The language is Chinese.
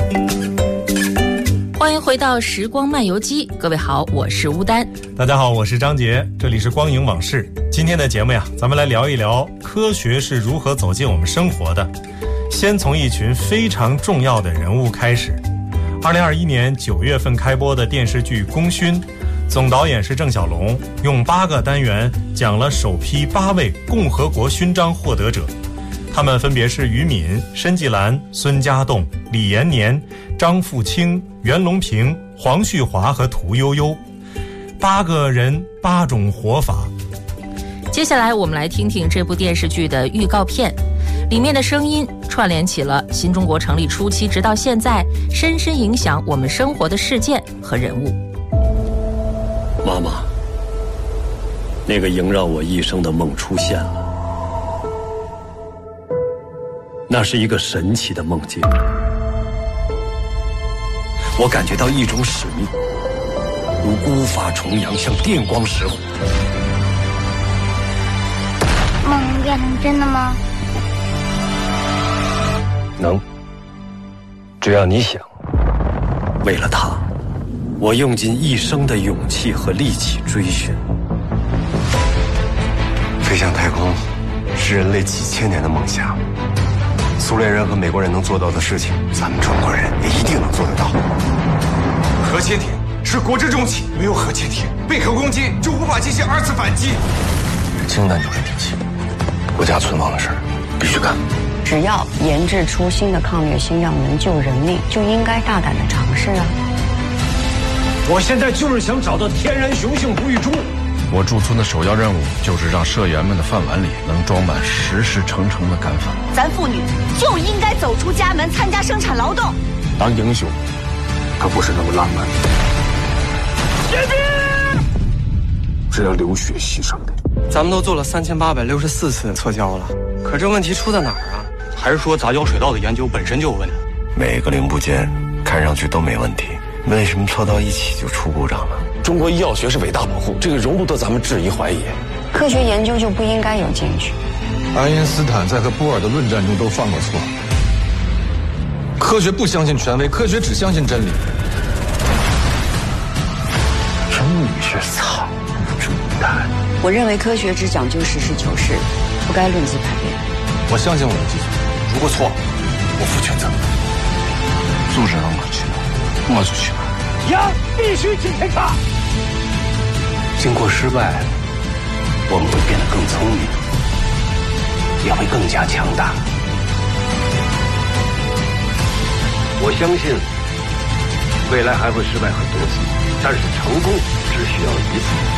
欢迎回到时光漫游记，各位好，我是乌丹。 大家好，我是张杰，这里是光影往事。今天的节目呀，咱们来聊一聊科学是如何走进我们生活的。先从一群非常重要的人物开始。2021年9月份开播的电视剧《功勋》，总导演是郑晓龙，用8个单元讲了首批8位共和国勋章获得者。他们分别是于敏、申纪兰、孙家栋、李延年、张富清、袁隆平、黄旭华和屠呦呦。8个人8种活法。 接下来我们来听听这部电视剧的预告片，里面的声音串联起了新中国成立初期直到现在深深影响我们生活的事件和人物。 妈妈，那个萦绕我一生的梦出现了。那是一个神奇的梦境，我感觉到一种使命，如孤发重阳，像电光石火。 梦能变成真的吗？ 能，只要你想。为了他，我用尽一生的勇气和力气追寻。 飞向太空是人类几千年的梦想，苏联人和美国人能做到的事情，咱们中国人也一定能做得到。 核潜艇是国之重器，没有核潜艇，被核攻击就无法进行2次反击。 氢弹就是利器，国家存亡的事儿必须干。 只要研制出新的抗疟新药能救人命，就应该大胆的尝试啊！ 我现在就是想找到天然雄性不育猪。 我驻村的首要任务就是让社员们的饭碗里能装满实实诚诚的干饭。 咱妇女就应该走出家门，参加生产劳动。 当英雄，可不是那么浪漫， 宪兵是要流血牺牲的。 咱们都做了3864次测交了，可这问题出在哪儿啊？ 还是说杂交水稻的研究本身就有问题？ 每个零部件看上去都没问题，为什么凑到一起就出故障了？ 中国医药学是伟大保护，这个容不得咱们质疑怀疑。 科学研究就不应该有禁区。 爱因斯坦在和波尔的论战中都犯过错。科学不相信权威，科学只相信真理。 终于是草木中丹。 我认为科学只讲究实事求是，不该论资排辈。 我相信我的技术， 如果错，我负全责。 组织让我去哪，我就去哪。 羊必须进天卡。 经过失败，我们会变得更聪明，也会更加强大。 我相信未来还会失败很多次，但是成功只需要一次。